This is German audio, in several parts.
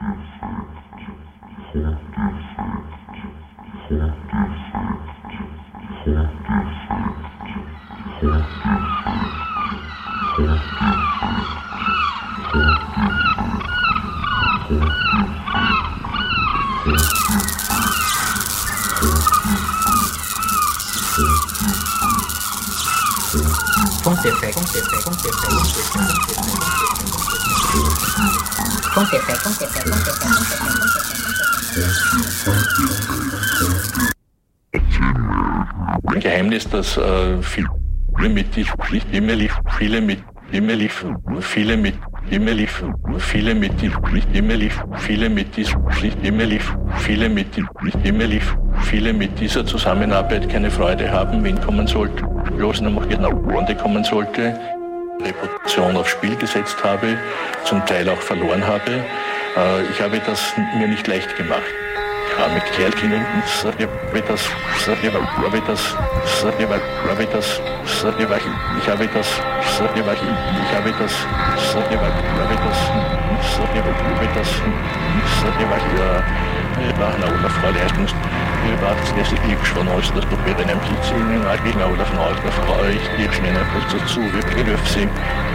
Geheimnis, dass viele mit die E-Mail, viele mit E-Mail, viele mit E-Mail, viele mit die E-Mail, viele mit die E-Mail, viele mit die E-Mail, viele mit dieser Zusammenarbeit keine Freude haben, wen kommen sollte, bloß noch nach Runde kommen sollte, Reputation aufs Spiel gesetzt habe, zum Teil auch verloren habe. Ich habe das mir nicht leicht gemacht. Ja, mit Kerlkindern, ich habe das, oder Frau Leistungs, das ist schon alles, dass du bei deinem Sitzen, oder Frau, ich gebe schnell etwas dazu, wir dürfen sie.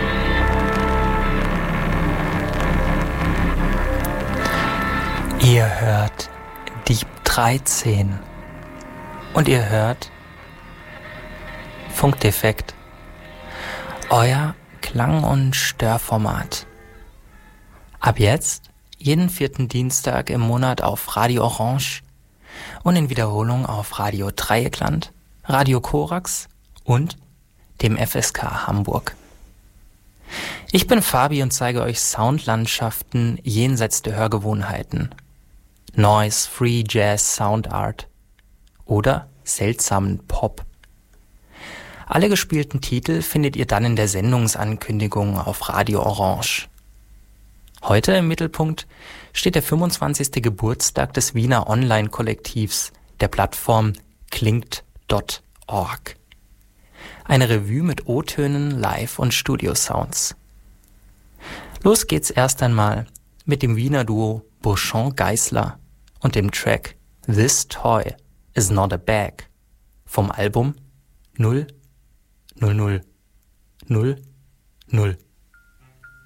Ihr hört Dieb 13 und ihr hört Funkdefekt, euer Klang- und Störformat. Ab jetzt jeden 4. Dienstag im Monat auf Radio Orange und in Wiederholung auf Radio Dreieckland, Radio Korax und dem FSK Hamburg. Ich bin Fabi und zeige euch Soundlandschaften jenseits der Hörgewohnheiten. Noise, Free Jazz, Sound Art oder seltsamen Pop. Alle gespielten Titel findet ihr dann in der Sendungsankündigung auf Radio Orange. Heute im Mittelpunkt steht der 25. Geburtstag des Wiener Online-Kollektivs, der Plattform klingt.org. Eine Revue mit O-Tönen, Live- und Studio-Sounds. Los geht's erst einmal mit dem Wiener Duo Beauchamp-Geisler und dem Track This Toy is Not a Bag vom Album 00000.